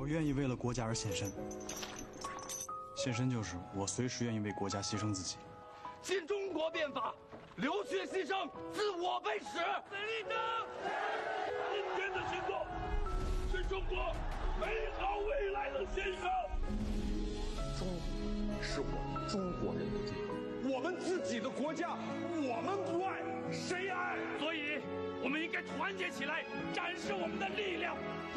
愿意为了国家而献身，献身就是我随时愿意为国家牺牲自己。 新中国变法，流血牺牲，自我为始。奋力争！ 今天的行动是中国美好未来的献上。 中国是我们中国人的地方， 我们自己的国家，我们不爱，谁爱？ 所以，我们应该团结起来，展示我们的力量。